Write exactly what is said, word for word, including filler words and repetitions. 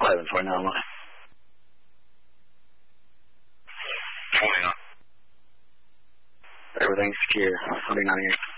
eleven twenty-nine line. twenty-nine. Everything's secure. forty-nine here.